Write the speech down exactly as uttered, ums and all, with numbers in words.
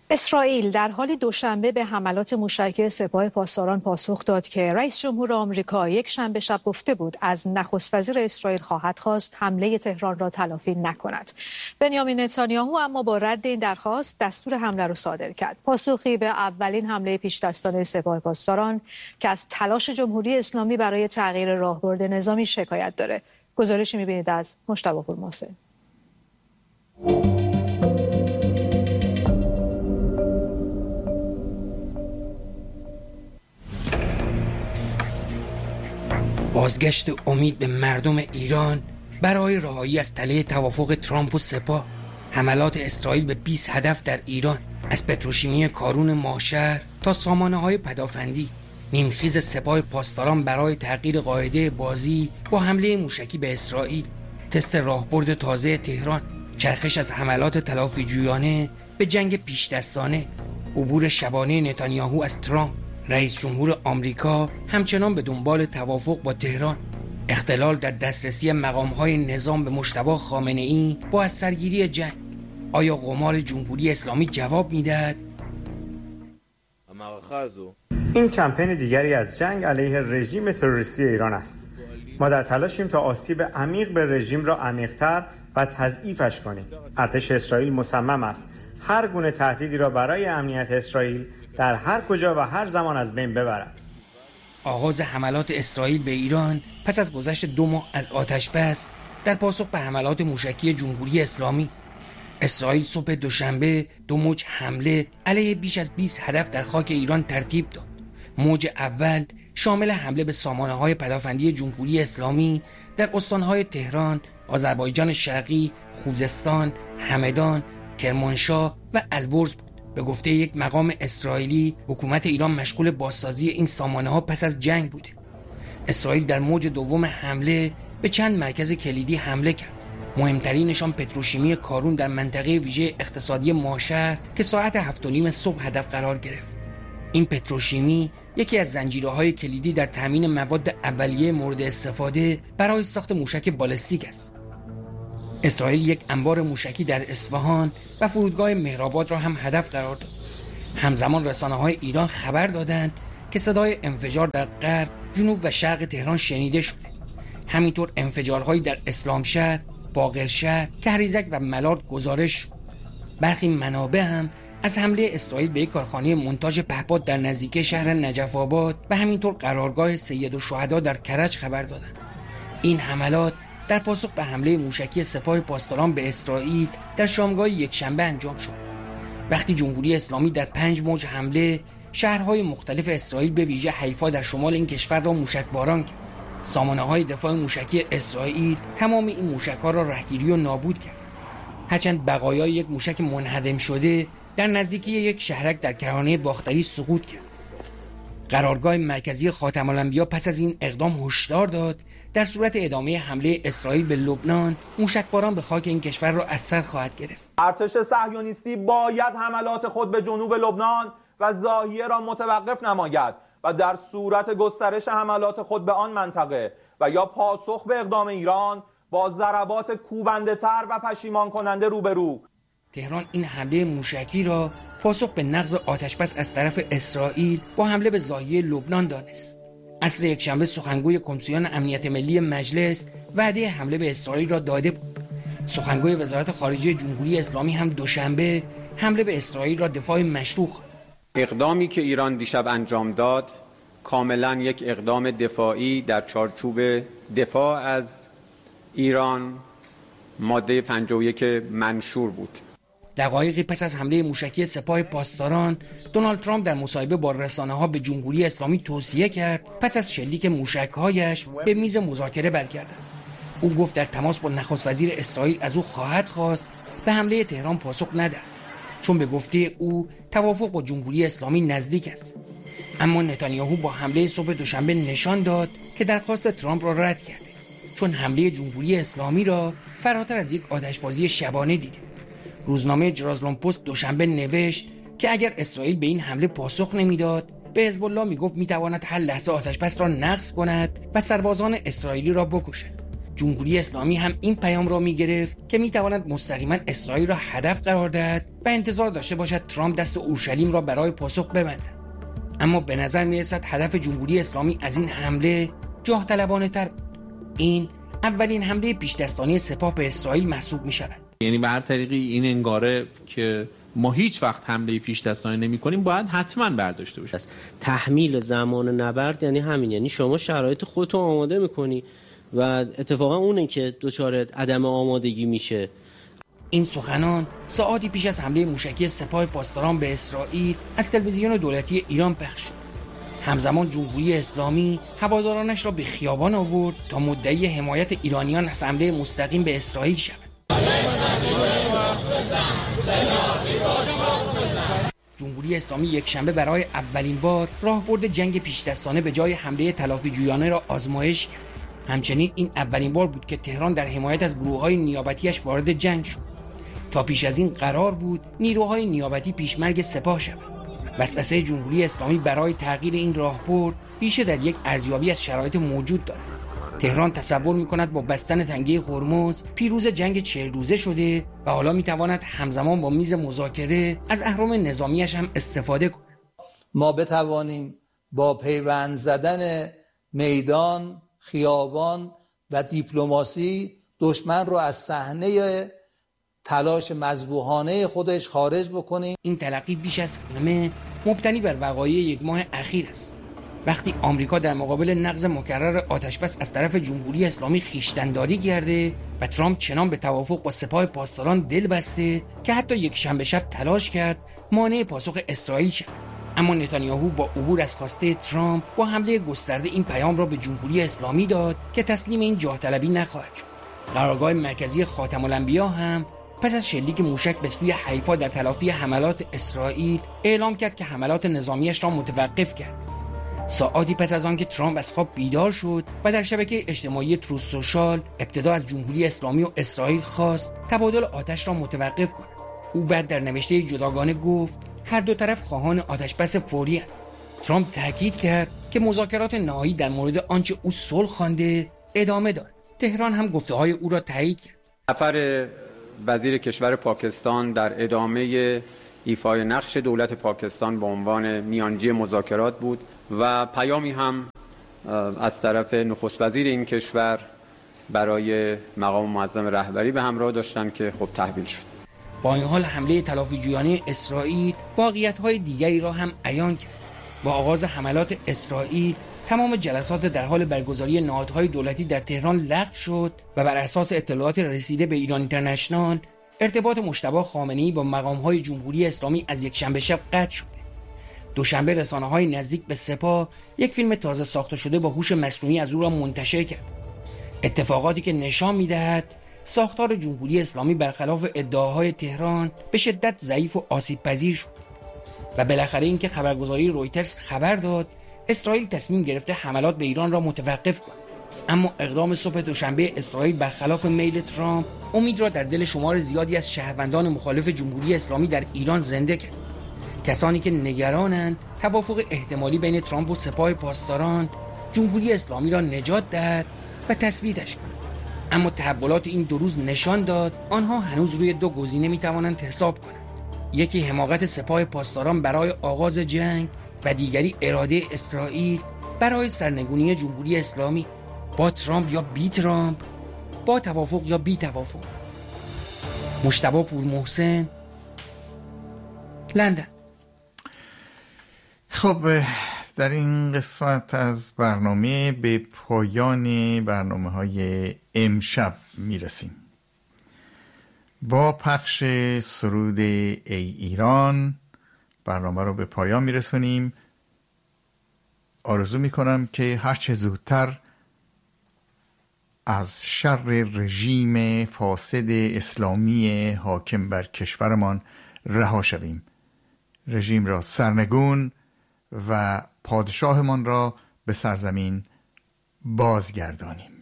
اسرائیل در حال دوشنبه به حملات موشکی سپاه پاسداران پاسخ داد که رئیس جمهور آمریکا یک شنبه شب گفته بود از نخست وزیر اسرائیل خواهد خواست حمله تهران را تلافی نکند. بنیامین نتانیاهو اما با رد این درخواست دستور حمله را صادر کرد. پاسخی به اولین حمله پیشدستان سپاه پاسداران که از تلاش جمهوری اسلامی برای تغییر راهبرد نظامی شکایت داره. گزارشی می‌بینید از مجتبی پورمحسن. بازگشت امید به مردم ایران برای رهایی از تله توافق ترامپ و سپاه. حملات اسرائیل به بیست هدف در ایران، از پتروشیمی کارون ماهشهر تا سامانه‌های پدافندی. نیمخیز سپاه پاسداران برای تغییر قاعده بازی با حمله موشکی به اسرائیل. تست راهبرد تازه تهران، چرخش از حملات تلافی جویانه به جنگ پیشدستانه. عبور شبانه نتانیاهو از ترامپ. رئیس جمهور آمریکا همچنان به دنبال توافق با تهران. اختلال در دسترسی مقام‌های نظام به مجتبی خامنه‌ای با از سرگیری جنگ. آیا قمار جمهوری اسلامی جواب می‌دهد؟ این کمپین دیگری از جنگ علیه رژیم تروریستی ایران است. ما در تلاشیم تا آسیب عمیق به رژیم را عمیق‌تر و تضعیفش کنیم. ارتش اسرائیل مصمم است هر گونه تهدیدی را برای امنیت اسرائیل در هر کجا و هر زمان از بین ببرد. آغاز حملات اسرائیل به ایران پس از گذشت دو ماه از آتش‌بس در پاسخ به حملات موشکی جمهوری اسلامی. اسرائیل صبح دوشنبه دو موج حمله علیه بیش از بیست هدف در خاک ایران ترتیب داد. موج اول شامل حمله به سامانه‌های پدافندی جمهوری اسلامی در استان‌های تهران، آذربایجان شرقی، خوزستان، همدان، کرمانشاه و البرز بود. به گفته یک مقام اسرائیلی، حکومت ایران مشغول بازسازی این سامانه‌ها پس از جنگ بوده. اسرائیل در موج دوم حمله به چند مرکز کلیدی حمله کرد. مهمترینشان پتروشیمی کارون در منطقه ویژه اقتصادی ماهشهر که ساعت هفت و نیم صبح هدف قرار گرفت. این پتروشیمی یکی از زنجیره‌های کلیدی در تامین مواد اولیه مورد استفاده برای ساخت موشک بالستیک است. اسرائیل یک انبار موشکی در اصفهان و فرودگاه مهرآباد را هم هدف قرار داد. همزمان رسانه‌های ایران خبر دادند که صدای انفجار در غرب، جنوب و شرق تهران شنیده شده. همینطور انفجارهایی در اسلامشهر، باقرشهر، کهریزک و ملارد گزارش شد. برخی منابع هم از حمله اسرائیل به یک کارخانه مونتاژ پهپاد در نزدیکی شهر نجف آباد و همینطور قرارگاه سیدالشهدا در کرج خبر دادند. این حملات در پاسخ به حمله موشکی سپاه پاسداران به اسرائیل در شامگاه یکشنبه انجام شد. وقتی جمهوری اسلامی در پنج موج حمله شهرهای مختلف اسرائیل به ویژه حیفا در شمال این کشور را موشکباران کرد. سامانه‌های دفاع موشکی اسرائیل تمام این موشک‌ها را رهگیری و نابود کرد. هرچند بقایای یک موشک منهدم شده در نزدیکی یک شهرک در کرانه باختری سقوط کرد. قرارگاه مرکزی خاتم الانبیا پس از این اقدام هشدار داد در صورت ادامه حمله اسرائیل به لبنان، موشکباران به خاک این کشور را از سر خواهد گرفت. ارتش صهیونیستی باید حملات خود به جنوب لبنان و ضاحیه را متوقف نماید و در صورت گسترش حملات خود به آن منطقه و یا پاسخ به اقدام ایران با ضربات کوبنده تر و پشیمان کننده روبرو. تهران این حمله موشکی را پاسخ به نقض آتشبس از طرف اسرائیل با حمله به ضاحیه لبنان دانست. عصر یکشنبه سخنگوی کمیسیون امنیت ملی مجلس وعده حمله به اسرائیل را داده بود. سخنگوی وزارت خارجه جمهوری اسلامی هم دوشنبه حمله به اسرائیل را دفاع مشروع خواند. اقدامی که ایران دیشب انجام داد کاملا یک اقدام دفاعی در چارچوب دفاع از ایران ماده پنجاه و یک منشور بود. دقایقی پس از حمله موشکی سپاه پاسداران، دونالد ترامپ در مصاحبه با رسانه‌ها به جمهوری اسلامی توصیه کرد پس از شلیک موشک‌هایش به میز مذاکره برگردد. او گفت در تماس با نخست وزیر اسرائیل از او خواهد خواست به حمله تهران پاسخ ندهد، چون به گفته او توافق با جمهوری اسلامی نزدیک است. اما نتانیاهو با حمله صبح دوشنبه نشان داد که درخواست ترامپ را رد کرده، چون حمله جمهوری اسلامی را فراتر از یک آتشبازی شبانه دیده. روزنامه جرازلم پست دوشنبه نوشت که اگر اسرائیل به این حمله پاسخ نمیداد، به حزب الله میگفت میتواند هر لحظه آتشبس را نقض کند و سربازان اسرائیلی را بکشد. جمهوری اسلامی هم این پیام را می‌گرفت که می‌تواند مستقیما اسرائیل را هدف قرار دهد و انتظار داشته باشد ترامپ دست اورشلیم را برای پاسخ ببندد. اما به نظر می‌رسد هدف جمهوری اسلامی از این حمله جاه طلبانه‌تر بود. این اولین حمله پیش‌دستانه سپاه به اسرائیل محسوب می‌شود. یعنی به هر طریقی این انگاره که ما هیچ وقت حمله پیش‌دستانه نمی‌کنیم باید حتما برداشته بشه. تحمیل زمان نبرد یعنی همین، یعنی شما شرایط خودت رو آماده می‌کنی و اتفاقا اونه که دچار عدم آمادگی میشه. این سخنان ساعاتی پیش از حمله موشکی سپاه پاسداران به اسرائیل از تلویزیون دولتی ایران پخش شد. همزمان جمهوری اسلامی هوادارانش را به خیابان آورد تا مدعی حمایت ایرانیان از حمله مستقیم به اسرائیل شود. جمهوری اسلامی یک شنبه برای اولین بار راهبرد جنگ پیش‌دستانه به جای حمله تلافی‌جویانه را آزمایش کرد. همچنین این اولین بار بود که تهران در حمایت از گروه‌های نیابتیش وارد جنگ شد. تا پیش از این قرار بود نیروهای نیابتی پیشمرگ سپاه شوند. وسوسه جمهوری اسلامی برای تغییر این راهبرد ریشه در یک ارزیابی از شرایط موجود دارد. تهران تصور می‌کند با بستن تنگه هرمز پیروز جنگ چهل روزه شده و حالا می‌تواند همزمان با میز مذاکره از اهرم نظامیش هم استفاده کند. ما بتوانیم با پیوند زدن میدان، خیابان و دیپلماسی دشمن رو از صحنه تلاش مذبوحانه خودش خارج بکنیم. این تلقی بیش از همه مبتنی بر وقایع یک ماه اخیر است. وقتی آمریکا در مقابل نقض مکرر آتشبس از طرف جمهوری اسلامی خویشتن‌داری کرده و ترامپ چنان به توافق با سپاه پاسداران دل بسته که حتی یک شنبه شب تلاش کرد مانع پاسخ اسرائیل شد. اما نتانیاهو با عبور از خواسته ترامپ با حمله گسترده این پیام را به جمهوری اسلامی داد که تسلیم این جاه طلبی نخواهد شد. قرارگاه مرکزی خاتم الانبیا هم پس از شلیک موشک به سوی حیفا در تلافی حملات اسرائیل اعلام کرد که حملات نظامیش را متوقف کرد. ساعاتی پس از آنکه ترامپ از خواب بیدار شد و در شبکه اجتماعی تروث سوشال ابتدا از جمهوری اسلامی و اسرائیل خواست تبادل آتش را متوقف کند. او بعد در نوشته جداگانه گفت هر دو طرف خواهان آتشبس فوری هستند. ترامپ تاکید کرد که مذاکرات نهایی در مورد آنچه او صلح خوانده ادامه دارد. تهران هم گفته‌های او را تایید کرد. سفر وزیر کشور پاکستان در ادامه ایفای نقش دولت پاکستان به عنوان میانجی مذاکرات بود و پیامی هم از طرف نخست وزیر این کشور برای مقام معظم رهبری به همراه داشتن که خب تحویل شد. با این حال حمله تلافی‌جویانه اسرائیل واقعیت‌های دیگری را هم عیان کرد. با آغاز حملات اسرائیل تمام جلسات در حال برگزاری نهادهای دولتی در تهران لغو شد و بر اساس اطلاعات رسیده به ایران اینترنشنال ارتباط مجتبی خامنه‌ای با مقام‌های جمهوری اسلامی از یک شنبه شب قطع شد. دوشنبه رسانه‌های نزدیک به سپاه یک فیلم تازه ساخته شده با هوش مصنوعی از او را منتشر کرد. اتفاقاتی که نشان می‌دهد ساختار جمهوری اسلامی برخلاف ادعاهای تهران به شدت ضعیف و آسیب‌پذیر شد. و بالاخره اینکه خبرگزاری رویترز خبر داد اسرائیل تصمیم گرفته حملات به ایران را متوقف کند. اما اقدام صبح دوشنبه اسرائیل برخلاف میل ترامپ امید را در دل شمار زیادی از شهروندان مخالف جمهوری اسلامی در ایران زنده کرد. کسانی که نگرانند توافق احتمالی بین ترامپ و سپاه پاسداران جمهوری اسلامی را نجات دهد و تثبیتش کند. اما تحولات این دو روز نشان داد آنها هنوز روی دو گزینه میتوانند حساب کنند. یکی حماقت سپاه پاسداران برای آغاز جنگ و دیگری اراده اسرائیل برای سرنگونی جمهوری اسلامی، با ترامپ یا بی ترامپ، با توافق یا بی توافق. مجتبی پورمحسن، لندن. خب در این قسمت از برنامه به پایان برنامه های امشب میرسیم. با پخش سرود ای ایران برنامه رو به پایان میرسونیم. آرزو میکنم که هرچه زودتر از شر رژیم فاسد اسلامی حاکم بر کشورمان رها شویم، رژیم را سرنگون و پادشاهمان را به سرزمین بازگردانیم.